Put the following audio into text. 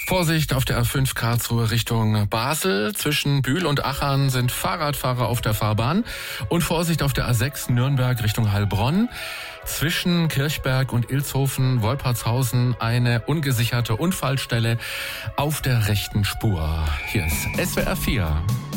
Vorsicht auf der A5 Karlsruhe Richtung Basel. Zwischen Bühl und Achern sind Fahrradfahrer auf der Fahrbahn. Und Vorsicht auf der A6 Nürnberg Richtung Heilbronn. Zwischen Kirchberg und Ilshofen, Wolpertshausen eine ungesicherte Unfallstelle auf der rechten Spur. Hier ist SWR 4.